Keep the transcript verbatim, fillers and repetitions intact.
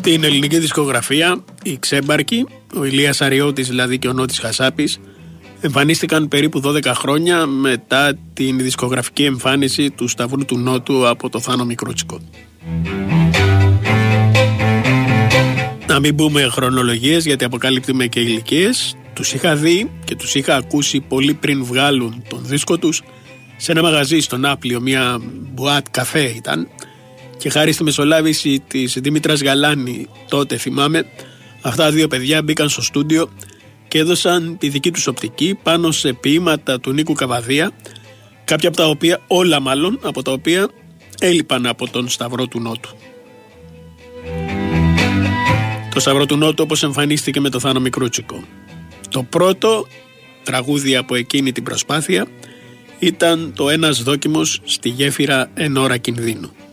Στην ελληνική δισκογραφία, οι Ξέμπαρκοι, ο Ηλίας Αριώτης δηλαδή και ο Νότης Χασάπης, εμφανίστηκαν περίπου δώδεκα χρόνια μετά την δισκογραφική εμφάνιση του Σταυρού του Νότου από το Θάνο Μικρούτσικο. Να μην πούμε χρονολογίες γιατί αποκαλύπτουμε και ηλικίες. Τους είχα δει και τους είχα ακούσει πολύ πριν βγάλουν τον δίσκο τους σε ένα μαγαζί στον Άπλιο, μια μπουάτ καφέ ήταν, και χάρη στη μεσολάβηση της Δήμητρας Γαλάνη, τότε θυμάμαι, αυτά τα δύο παιδιά μπήκαν στο στούντιο και έδωσαν τη δική τους οπτική πάνω σε ποίηματα του Νίκου Καβαδία, κάποια από τα οποία, όλα μάλλον, από τα οποία έλειπαν από τον Σταυρό του Νότου. Το Σταυρό του Νότου όπως εμφανίστηκε με το Θάνο Μικρούτσικο. Το πρώτο τραγούδι από εκείνη την προσπάθεια ήταν το «Ένας δόκιμος στη γέφυρα εν ώρα κινδύνου».